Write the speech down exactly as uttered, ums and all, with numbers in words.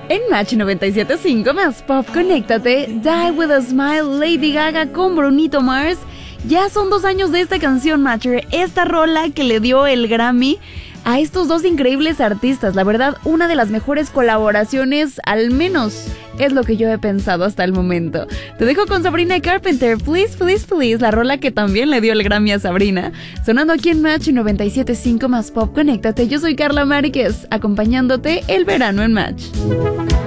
En Match noventa y siete punto cinco más Pop, conéctate, Die With A Smile, Lady Gaga con Bruno Mars. Ya son dos años de esta canción, Matcher, esta rola que le dio el Grammy a estos dos increíbles artistas. La verdad, una de las mejores colaboraciones, al menos es lo que yo he pensado hasta el momento. Te dejo con Sabrina Carpenter, Please, Please, Please, la rola que también le dio el Grammy a Sabrina, sonando aquí en Match noventa y siete punto cinco más Pop, conéctate. Yo soy Carla Márquez, acompañándote el verano en Match.